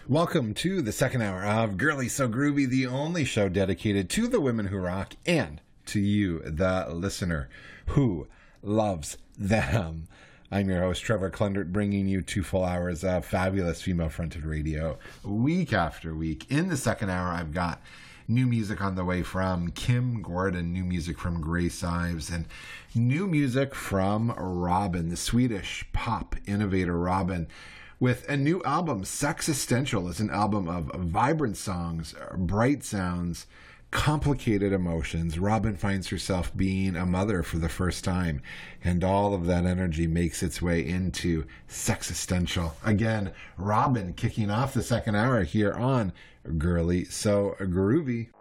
Welcome to the second hour of Girly So Groovy, the only show dedicated to the women who rock and to you, the listener, who loves them. I'm your host, Trevor Klundert, bringing you 2 full hours of fabulous female-fronted radio week after week. In the second hour, I've got new music on the way from Kim Gordon, new music from Grace Ives, and new music from Robyn, the Swedish pop innovator Robyn, with a new album. Sexistential is an album of vibrant songs, bright sounds, complicated emotions. Robyn finds herself being a mother for the first time, and all of that energy makes its way into Sexistential. Again, Robyn kicking off the second hour here on Girly So Groovy.